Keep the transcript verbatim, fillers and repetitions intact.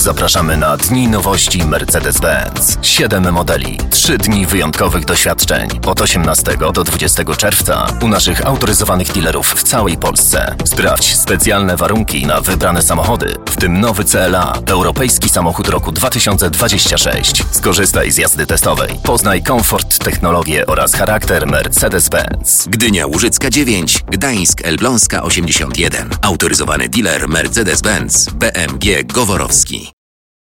Zapraszamy na Dni Nowości Mercedes-Benz. Siedem modeli, trzy dni wyjątkowych doświadczeń. Od osiemnastego do dwudziestego czerwca u naszych autoryzowanych dealerów w całej Polsce. Sprawdź specjalne warunki na wybrane samochody, w tym nowy C L A, europejski samochód roku dwa tysiące dwudziesty szósty. Skorzystaj z jazdy testowej. Poznaj komfort, technologię oraz charakter Mercedes-Benz. Gdynia Łużycka dziewięć, Gdańsk Elbląska osiemdziesiąt jeden. Autoryzowany dealer Mercedes-Benz B M G Goworowski.